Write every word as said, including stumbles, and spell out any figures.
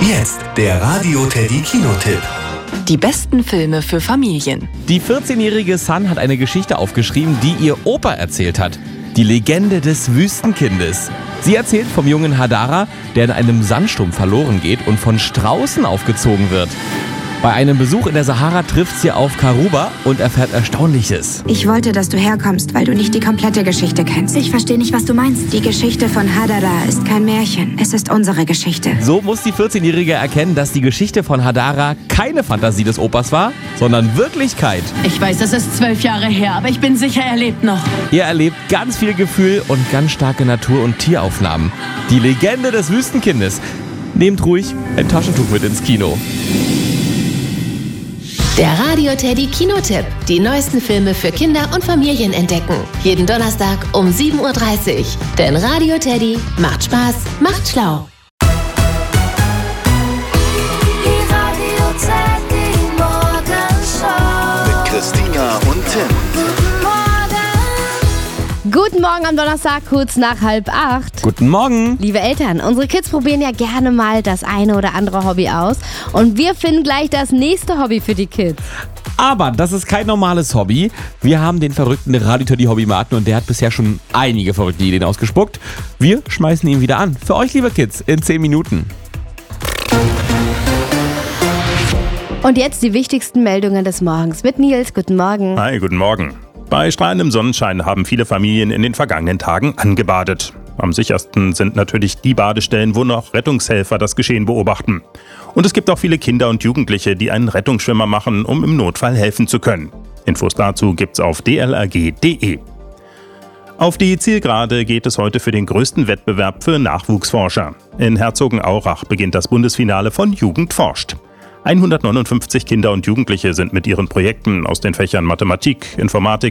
Jetzt der Radio Teddy Kinotipp. Die besten Filme für Familien. Die vierzehnjährige Sun hat eine Geschichte aufgeschrieben, die ihr Opa erzählt hat. Die Legende des Wüstenkindes. Sie erzählt vom jungen Hadara, der in einem Sandsturm verloren geht und von Straußen aufgezogen wird. Bei einem Besuch in der Sahara trifft sie auf Karuba und erfährt Erstaunliches. Ich wollte, dass du herkommst, weil du nicht die komplette Geschichte kennst. Ich verstehe nicht, was du meinst. Die Geschichte von Hadara ist kein Märchen. Es ist unsere Geschichte. So muss die vierzehnjährige erkennen, dass die Geschichte von Hadara keine Fantasie des Opas war, sondern Wirklichkeit. Ich weiß, es ist zwölf Jahre her, aber ich bin sicher, er lebt noch. Er erlebt ganz viel Gefühl und ganz starke Natur- und Tieraufnahmen. Die Legende des Wüstenkindes. Nehmt ruhig ein Taschentuch mit ins Kino. Der Radio Teddy Kinotipp. Die neuesten Filme für Kinder und Familien entdecken. Jeden Donnerstag um sieben Uhr dreißig. Denn Radio Teddy macht Spaß, macht schlau. Die Radio Teddy Morgenshow. Mit Christina und Tim. Guten Morgen. Guten Morgen am Donnerstag, kurz nach halb acht. Guten Morgen. Liebe Eltern, unsere Kids probieren ja gerne mal das eine oder andere Hobby aus. Und wir finden gleich das nächste Hobby für die Kids. Aber das ist kein normales Hobby. Wir haben den verrückten Radio Teddy Hobbymarten und der hat bisher schon einige verrückte Ideen ausgespuckt. Wir schmeißen ihn wieder an. Für euch, liebe Kids, in zehn Minuten. Und jetzt die wichtigsten Meldungen des Morgens mit Nils. Guten Morgen. Hi, guten Morgen. Bei strahlendem Sonnenschein haben viele Familien in den vergangenen Tagen angebadet. Am sichersten sind natürlich die Badestellen, wo noch Rettungshelfer das Geschehen beobachten. Und es gibt auch viele Kinder und Jugendliche, die einen Rettungsschwimmer machen, um im Notfall helfen zu können. Infos dazu gibt's auf d l r g punkt d e. Auf die Zielgerade geht es heute für den größten Wettbewerb für Nachwuchsforscher. In Herzogenaurach beginnt das Bundesfinale von Jugend forscht. hundertneunundfünfzig Kinder und Jugendliche sind mit ihren Projekten aus den Fächern Mathematik, Informatik,